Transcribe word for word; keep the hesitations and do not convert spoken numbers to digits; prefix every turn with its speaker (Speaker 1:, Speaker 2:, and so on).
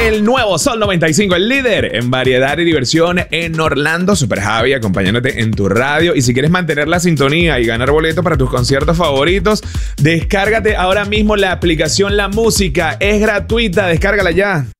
Speaker 1: El nuevo Sol noventa y cinco, el líder en variedad y diversión en Orlando. Super Javi acompañándote en tu radio. Y si quieres mantener la sintonía y ganar boletos para tus conciertos favoritos, descárgate ahora mismo la aplicación La Música. Es gratuita, descárgala ya.